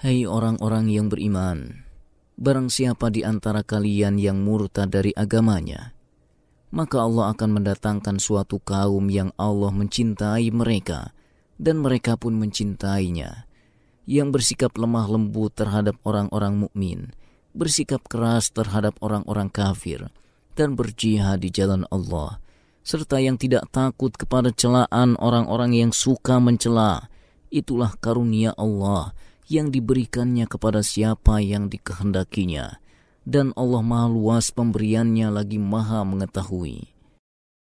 Hai orang-orang yang beriman, barang siapa di antara kalian yang murtad dari agamanya, maka Allah akan mendatangkan suatu kaum yang Allah mencintai mereka, dan mereka pun mencintainya, yang bersikap lemah lembut terhadap orang-orang mukmin, bersikap keras terhadap orang-orang kafir, dan berjihad di jalan Allah, serta yang tidak takut kepada celaan orang-orang yang suka mencela. Itulah karunia Allah yang diberikannya kepada siapa yang dikehendakinya, dan Allah Maha Luas pemberiannya lagi Maha mengetahui.